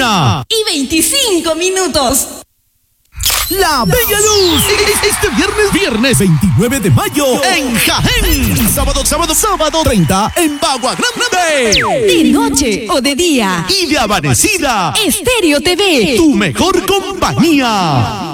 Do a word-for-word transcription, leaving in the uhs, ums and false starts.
una y veinticinco minutos. La Bella Luz, este viernes, viernes veintinueve de mayo en Jaén. Sábado, sábado, sábado treinta en Bagua Grande. De noche o de día. Y de amanecida. Estéreo T V. Tu mejor compañía.